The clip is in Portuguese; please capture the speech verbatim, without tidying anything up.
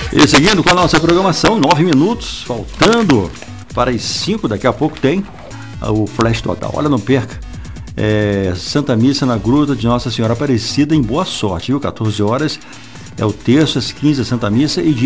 E seguindo com a nossa programação, nove minutos, faltando para as cinco, daqui a pouco tem o Flash Total. Olha, não perca. É, Santa Missa na Gruta de Nossa Senhora Aparecida, em Boa Sorte, viu? quatorze horas é o terço, às quinze a Santa Missa, e